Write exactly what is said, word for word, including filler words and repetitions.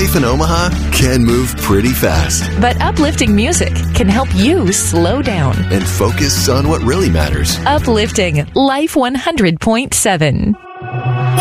Life in Omaha can move pretty fast. But uplifting music can help you slow down and focus on what really matters. Uplifting Life one hundred point seven.